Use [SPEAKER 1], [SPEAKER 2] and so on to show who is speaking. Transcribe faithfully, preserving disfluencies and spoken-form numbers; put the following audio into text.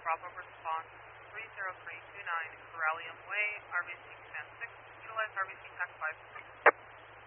[SPEAKER 1] Bravo response three zero three two nine Corellium Way, R V C command